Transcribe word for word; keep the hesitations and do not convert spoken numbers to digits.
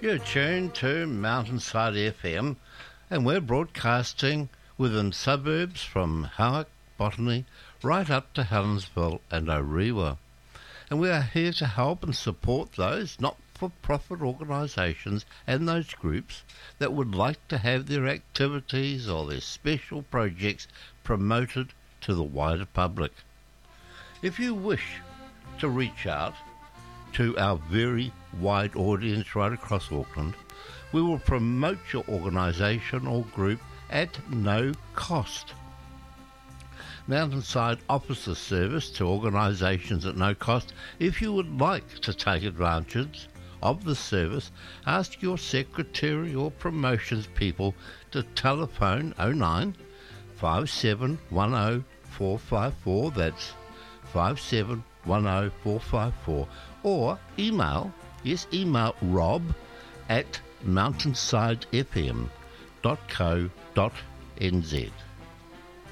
You're tuned to Mountainside F M, and we're broadcasting within suburbs from Howick, Botany, right up to Helensville and Orewa. And we are here to help and support those not-for-profit organisations and those groups that would like to have their activities or their special projects promoted to the wider public. If you wish to reach out to our very wide audience right across Auckland, we will promote your organisation or group at no cost. Mountainside offers the service to organisations at no cost. If you would like to take advantage of the service, ask your secretary or promotions people to telephone oh nine, five seven one oh, four five four, that's five seven one oh, four five four, or email, yes, email rob at mountainsidefm dot co dot n z.